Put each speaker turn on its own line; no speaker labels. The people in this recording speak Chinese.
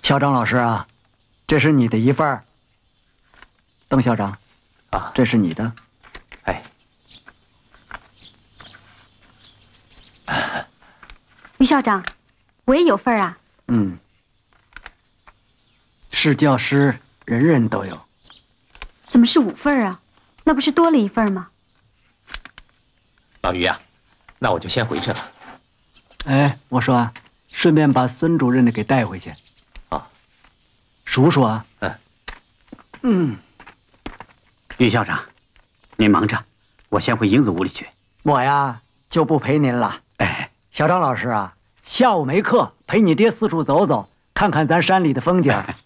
校长老师啊，这是你的一份儿。邓校长，
啊，
这是你的。
哎，
于校长，我也有份儿啊。
嗯，是教师，人人都有。
怎么是5份儿啊？那不是多了一份吗？
老于啊，那我就先回去了。
哎，我说啊，顺便把孙主任的给带回去。
啊，
叔叔啊。
于校长，您忙着，我先回英子屋里去。
我呀就不陪您了。
哎，
校长老师啊，下午没课，陪你爹四处走走，看看咱山里的风景。